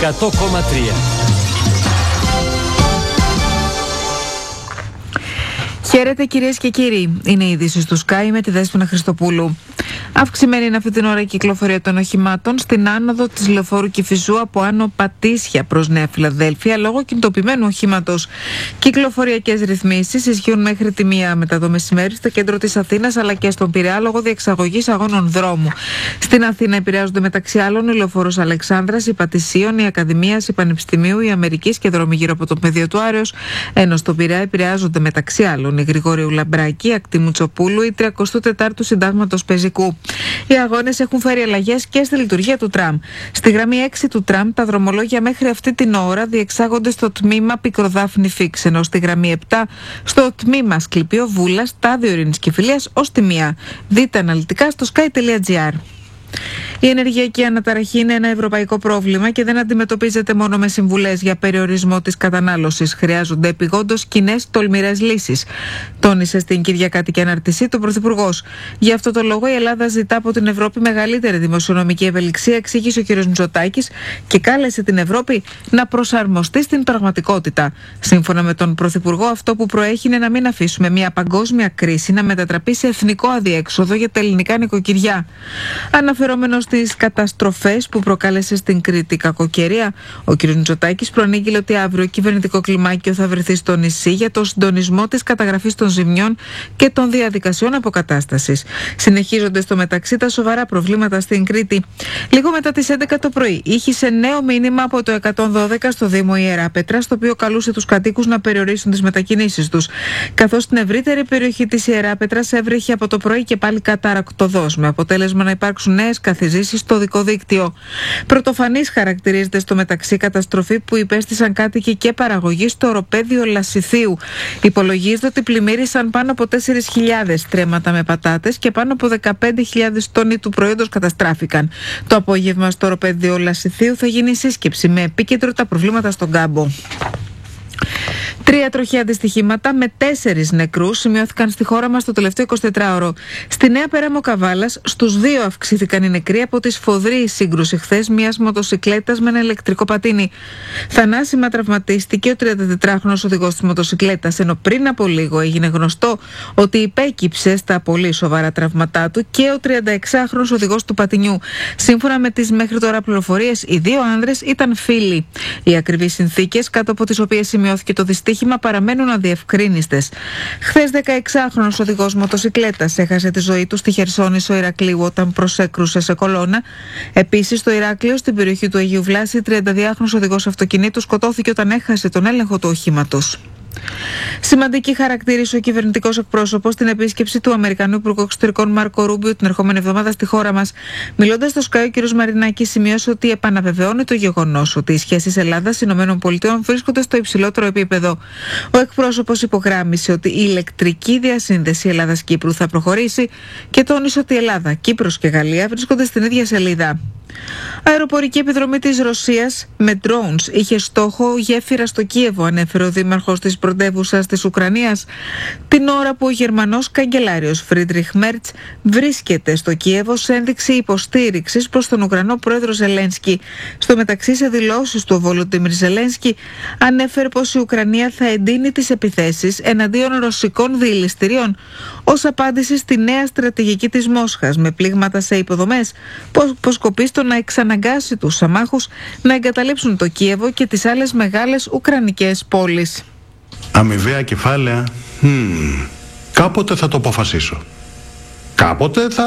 100,3. Χαίρετε κυρίες και κύριοι, είναι οι ειδήσεις του Sky με τη Δέσποινα Χριστοπούλου. Αυξημένη είναι αυτή την ώρα η κυκλοφορία των οχημάτων στην άνοδο της λεωφόρου Κηφισού από Άνω Πατήσια προς Νέα Φιλαδέλφια λόγω κινητοποιημένου οχήματος. Κυκλοφοριακές ρυθμίσεις ισχύουν μέχρι τη 1 μετά το μεσημέρι στο κέντρο της Αθήνας αλλά και στον Πειραιά λόγω διεξαγωγής αγώνων δρόμου. Στην Αθήνα επηρεάζονται μεταξύ άλλων η λεωφόρος Αλεξάνδρας, η Πατησίων, η Ακαδημίας, η Πανεπιστημίου, η Αμερικής και δρόμοι γύρω από το πεδίο του Άρεως, ενώ στον Πειραιά επηρεάζονται μεταξύ άλλων η Γρηγορίου Λαμπράκη, η Ακτήμου Τσοπούλου, η 34ου Συντάγματος Πεζικού. Οι αγώνες έχουν φέρει αλλαγές και στη λειτουργία του τραμ. Στη γραμμή 6 του τραμ, τα δρομολόγια μέχρι αυτή την ώρα διεξάγονται στο τμήμα Πικροδάφνη Φίξ, ενώ στη γραμμή 7 στο τμήμα Ασκληπείο Βούλας, στάδιο Ειρήνης και Φιλίας ως τη 1. Δείτε αναλυτικά στο sky.gr. Η ενεργειακή αναταραχή είναι ένα ευρωπαϊκό πρόβλημα και δεν αντιμετωπίζεται μόνο με συμβουλές για περιορισμό της κατανάλωσης. Χρειάζονται επειγόντως κοινές τολμηρές λύσεις, τόνισε στην Κυριακάτικη αναρτησή του Πρωθυπουργός. Γι' αυτό το λόγο η Ελλάδα ζητά από την Ευρώπη μεγαλύτερη δημοσιονομική ευελιξία, εξήγησε ο κ. Μητσοτάκης, και κάλεσε την Ευρώπη να προσαρμοστεί στην πραγματικότητα. Σύμφωνα με τον Πρωθυπουργό, αυτό που προέχει είναι να μην αφήσουμε μια παγκόσμια κρίση να μετατραπεί σε εθνικό αδιέξοδο για τα ελληνικά νοικοκυριά. Αναφερόμενος στις καταστροφές που προκάλεσε στην Κρήτη κακοκαιρία, ο κ. Μητσοτάκης προανήγγειλε ότι αύριο κυβερνητικό κλιμάκιο θα βρεθεί στο νησί για το συντονισμό της καταγραφής των ζημιών και των διαδικασιών αποκατάστασης. Συνεχίζονται στο μεταξύ τα σοβαρά προβλήματα στην Κρήτη. Λίγο μετά τις 11 το πρωί, ήχησε νέο μήνυμα από το 112 στο Δήμο Ιεράπετρα, στο οποίο καλούσε τους κατοίκους να περιορίσουν τις μετακινήσεις τους. Καθώς στην ευρύτερη περιοχή της Ιεράπετρας έβρεχε από το πρωί και πάλι καταρακτοδός, με αποτέλεσμα να υπάρξουν νέες καθιζήσεις στο δικό δίκτυο. Πρωτοφανής χαρακτηρίζεται στο μεταξύ καταστροφή που υπέστησαν κάτοικοι και παραγωγή στο οροπέδιο Λασιθίου. Υπολογίζεται ότι πλημμύρισαν πάνω από 4.000 στρέμματα με πατάτες και πάνω από 15.000 τόνοι του προϊόντος καταστράφηκαν. Το απόγευμα στο οροπέδιο Λασιθίου θα γίνει σύσκεψη με επίκεντρο τα προβλήματα στον κάμπο. 3 τροχαία δυστυχήματα με 4 νεκρούς σημειώθηκαν στη χώρα μας το τελευταίο 24ωρο. Στη Νέα Πέραμο Καβάλας, στους 2 αυξήθηκαν οι νεκροί από τη σφοδρή σύγκρουση χθες μιας μοτοσικλέτας με ένα ηλεκτρικό πατίνι. Θανάσιμα τραυματίστηκε ο 34χρονος οδηγός της μοτοσικλέτας, ενώ πριν από λίγο έγινε γνωστό ότι υπέκυψε στα πολύ σοβαρά τραυματά του και ο 36χρονος οδηγός του πατινιού. Σύμφωνα με τις μέχρι τώρα πληροφορίες, οι 2 άνδρες ήταν φίλοι. Οι ακριβείς συνθήκες κάτω από τις οποίες σημειώθηκε το δυστύχημα παραμένουν αδιευκρίνιστες. Χθες 16χρονος οδηγός μοτοσικλέτας έχασε τη ζωή του στη Χερσόνησο Ηρακλείου όταν προσέκρουσε σε κολόνα. Επίσης στο Ηράκλειο, στην περιοχή του Αγίου Βλάση, 32χρονος οδηγός αυτοκινήτου σκοτώθηκε όταν έχασε τον έλεγχο του οχήματος. Σημαντική χαρακτήρισε ο κυβερνητικός εκπρόσωπος στην επίσκεψη του Αμερικανού Υπουργού Εξωτερικών Μάρκο Ρούμπιο την ερχόμενη εβδομάδα στη χώρα μας. Μιλώντας στο Sky, ο κ. Μαρινάκης σημείωσε ότι επαναβεβαιώνει το γεγονός ότι οι σχέσεις Ελλάδα-ΗΠΑ βρίσκονται στο υψηλότερο επίπεδο. Ο εκπρόσωπος υπογράμμισε ότι η ηλεκτρική διασύνδεση Ελλάδας-Κύπρου θα προχωρήσει και τόνισε ότι Ελλάδα, Κύπρος και Γαλλία βρίσκονται στην ίδια σελίδα. Αεροπορική επιδρομή της Ρωσίας με drones είχε στόχο γέφυρα στο Κίεβο, ανέφερε ο δήμαρχος της πρωτεύουσας της Ουκρανίας, την ώρα που ο Γερμανός καγκελάριος Φρίντριχ Μέρτς βρίσκεται στο Κίεβο σε ένδειξη υποστήριξης προς τον Ουκρανό πρόεδρο Ζελένσκι. Στο μεταξύ, σε δηλώσεις του ο Βολοντίμιρ Ζελένσκι ανέφερε πως η Ουκρανία θα εντείνει τις επιθέσεις εναντίον ρωσικών διελιστηρίων ως απάντηση στη νέα στρατηγική της Μόσχας με πλήγματα σε υποδομές που σκοπεί στο να εξαναγκάσει τους αμάχους να εγκαταλείψουν το Κίεβο και τις άλλες μεγάλες ουκρανικές πόλεις. Αμοιβαία κεφάλαια, κάποτε θα το αποφασίσω. Κάποτε θα